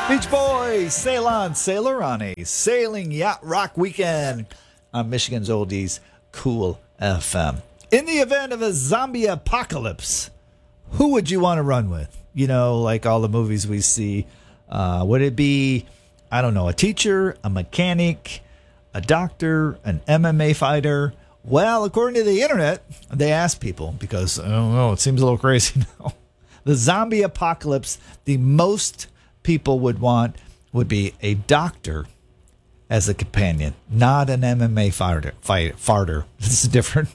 Beach Boys, sail on, sailor, on a sailing yacht rock weekend on Michigan's Oldies Cool FM. In the event of a zombie apocalypse, who would you want to run with? You know, like all the movies we see. Would it be, I don't know, a teacher, a mechanic, a doctor, an MMA fighter? Well, according to the internet, they asked people because, I don't know, it seems a little crazy now. The zombie apocalypse, the most people would want would be a doctor as a companion, not an MMA fighter. This is different.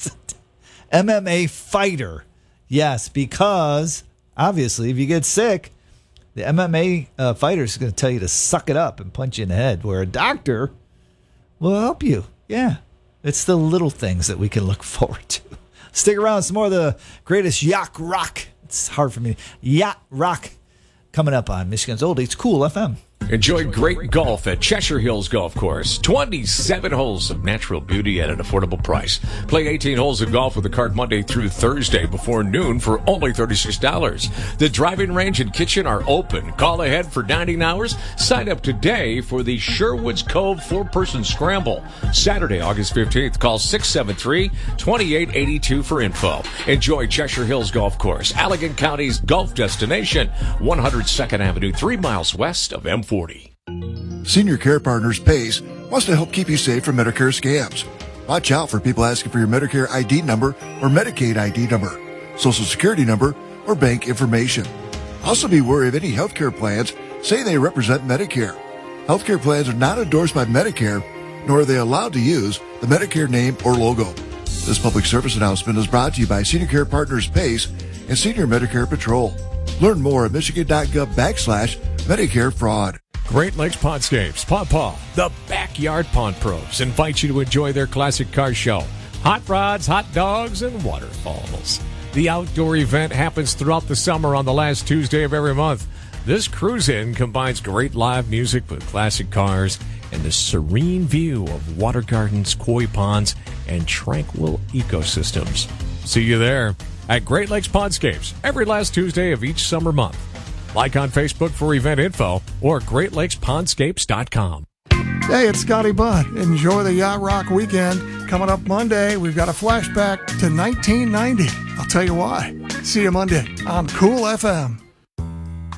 MMA fighter. Yes, because obviously if you get sick, the MMA fighter is going to tell you to suck it up and punch you in the head, where a doctor will help you. Yeah, it's the little things that we can look forward to. Stick around. Some more of the greatest yacht rock. It's hard for me. Yacht rock coming up on Michigan's Oldies Cool FM. Enjoy great golf at Cheshire Hills Golf Course. 27 holes of natural beauty at an affordable price. Play 18 holes of golf with the cart Monday through Thursday before noon for only $36. The driving range and kitchen are open. Call ahead for dining hours. Sign up today for the Sherwoods Cove 4-person scramble. Saturday, August 15th. Call 673-2882 for info. Enjoy Cheshire Hills Golf Course, Allegan County's golf destination, 102nd Avenue, 3 miles west of M40. Senior Care Partners PACE wants to help keep you safe from Medicare scams. Watch out for people asking for your Medicare ID number or Medicaid ID number, Social Security number, or bank information. Also be wary of any healthcare plans say they represent Medicare. Healthcare plans are not endorsed by Medicare, nor are they allowed to use the Medicare name or logo. This public service announcement is brought to you by Senior Care Partners PACE and Senior Medicare Patrol. Learn more at michigan.gov/Medicare fraud. Great Lakes Pondscapes, Paw Paw, the Backyard Pond Pros, invite you to enjoy their classic car show. Hot rods, hot dogs, and waterfalls. The outdoor event happens throughout the summer on the last Tuesday of every month. This cruise-in combines great live music with classic cars and the serene view of water gardens, koi ponds, and tranquil ecosystems. See you there at Great Lakes Pondscapes every last Tuesday of each summer month. Like on Facebook for event info or GreatLakesPondscapes.com. Hey, it's Scotty Butt. Enjoy the Yacht Rock weekend. Coming up Monday, we've got a flashback to 1990. I'll tell you why. See you Monday on Cool FM.